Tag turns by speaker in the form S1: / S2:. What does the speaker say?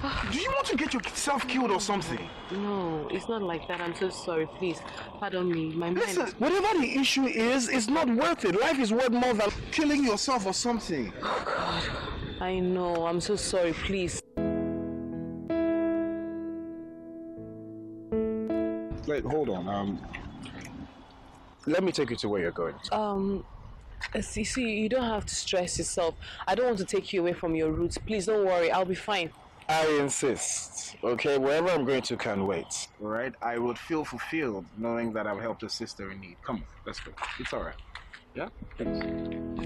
S1: Do you want to get yourself killed or something?
S2: No, it's not like that. I'm so sorry. Please, pardon me. My mind.
S1: Listen, whatever the issue is, it's not worth it. Life is worth more than killing yourself or something.
S2: Oh God, I know. I'm so sorry. Please.
S1: Wait, hold on. Let me take you to where you're going.
S2: See, you don't have to stress yourself. I don't want to take you away from your roots. Please don't worry. I'll be fine.
S1: I insist. Okay, wherever I'm going to can wait. All right, I would feel fulfilled knowing that I've helped a sister in need. Come on, let's go. It's all right. Yeah. Thanks.